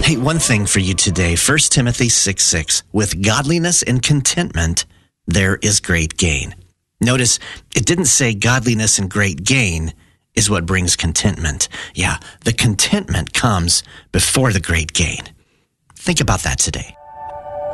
Hey, one thing for you today, 1 Timothy 6:6, with godliness and contentment, there is great gain. Notice, it didn't say godliness and great gain is what brings contentment. Yeah, the contentment comes before the great gain. Think about that today.